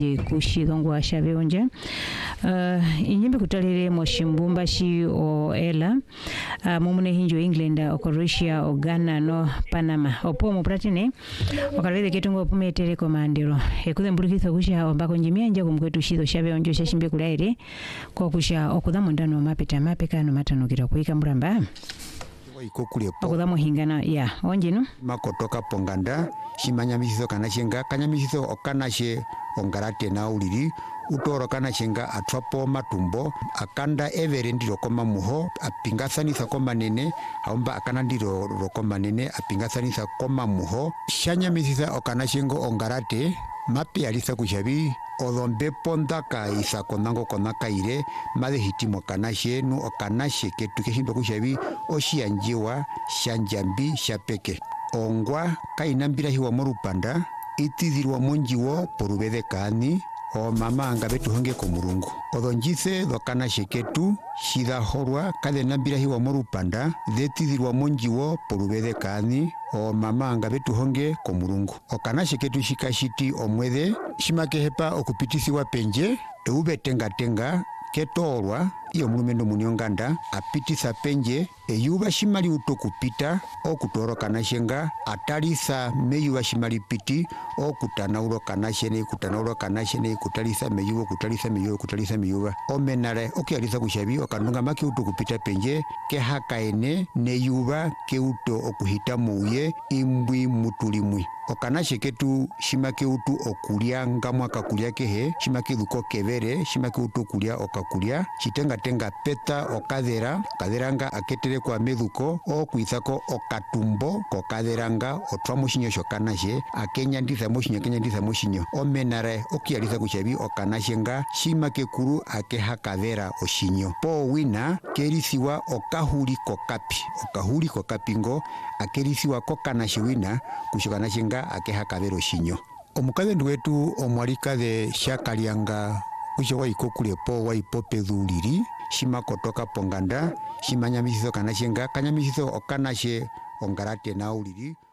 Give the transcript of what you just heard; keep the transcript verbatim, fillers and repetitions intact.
kushidongwa shabionja uh, inyimbe kutalire moshimbumba shi o ela uh, mumune hinjo England o Croatia o Ghana no Panama opo mu pratine okalwele ketungo pumetere komandiro ekuze mbulukitho kusha ombako njimia nje kumkwetu shido shabionjo shashimbe kulaire ko kusha okudhamu ndano mapeta mapeka no matanukira kuika muramba iko kulepo okudhamu hingana ya onjino makotoka ponganda shimanyamisizo kanashenga kanyamisizo okanashe ongarate na uliri utoro kanashenga atwapo matumbo akanda evere ndiro koma muho apingasanisa koma nene aumba akana ndiro rokoma nene apingasanisa koma muho shanyamisiza okanashengo ongarate mapi alisa kushabi odhombe pondaka isa konango konaka ire made hitimo kanashe nu okanashe ketu keshindo kushabi oshianjiwa shanjambi shapeke ongwa kainambira hiwa morupanda itizirwa monjiwo porubede kani o mama anga betu honge ko murungu odonjise dokana sheketu shida horwa kade nambira hiwa morupanda detizirwa monjiwo porubede kani o mama anga betu honge ko murungu okana sheketu shikashiti omwede shimakehepa okupitisiwa penje eube tenga tenga ketorwa iyo mulumendo munionganda apitisa penje eyuba shimali uto kupita okutoro kanashenga atalisa meyuba shimali piti okutanauro kanashene kutanauro kanashene kutalisa meyuba kutalisa meyuba kutalisa meyuba omenare okialisa kushabi okanunga maki uto kupita penje ke hakaene neyuba ke uto okuhita muye imbwi mutulimwi okanashe ketu shimake utu okulia ngamwa kakulia kehe shimake duko kevere shimake utu okulia okakulia chitenga tenga peta okadera kaderanga aketere kwa meduko o kuizako okatumbo kokaderanga otwa mushinyo shokanashe akenya ndiza mushinyo kenya ndiza mushinyo omenare okialisa kushabi okanashenga shimake kuru akeha kadera oshinyo po wina kerisiwa okahuli kokapi okahuli kokapingo akerisiwa kokanashe wina kushokanashenga akeha kadera oshinyo omukaze nduwetu omwalika de shakalianga kusho waikokulepo waipopedhuliri shimakotoka ponganda shimanyamisizo kanashenga kanyamisizo okanashe ongarate na uliri